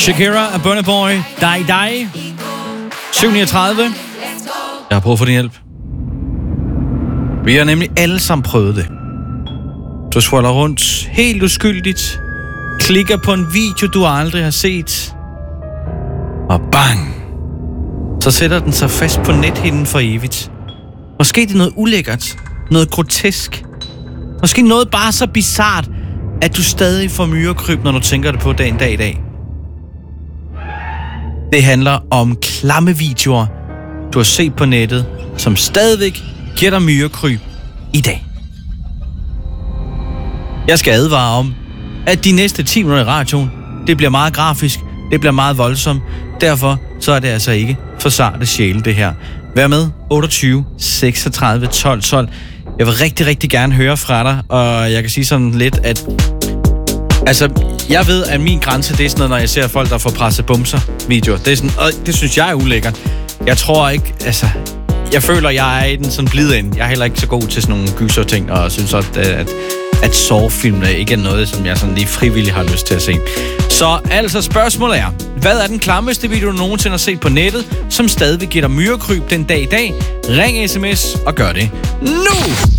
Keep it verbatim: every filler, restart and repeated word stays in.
Shakira og Burna Boy, Die Die. syv niogtredive. Jeg har brug for din hjælp. Vi har nemlig alle sammen prøvet det. Du scroller rundt helt uskyldigt, klikker på en video, du aldrig har set, og bang! Så sætter den sig fast på nethinden for evigt. Måske det er noget ulækkert, noget grotesk. Måske noget bare så bizart, at du stadig får myrekryb, når du tænker det på den dag i dag. Det handler om klamme videoer, du har set på nettet, som stadigvæk giver dig myrekryb i dag. Jeg skal advare om, at de næste ti minutter i radioen, det bliver meget grafisk, det bliver meget voldsomt. Derfor så er det altså ikke for sarte sjæle, det her. Vær med otteogtyve seksogtredive tolv tolv. Jeg vil rigtig, rigtig gerne høre fra dig, og jeg kan sige sådan lidt, at altså, jeg ved, at min grænse, det er sådan noget, når jeg ser folk, der får presset bumser videoer. Det er sådan, og det synes jeg er ulækkert. Jeg tror ikke, altså, jeg føler, jeg er i den sådan blid ind. Jeg er heller ikke så god til sådan nogle gyser ting, og synes også, at, at, at Saw-filmene ikke er noget, som jeg sådan lige frivilligt har lyst til at se. Så altså, spørgsmålet er, hvad er den klammeste video, du nogensinde har set på nettet, som stadig giver dig myrekryb den dag i dag? Ring sms og gør det nu!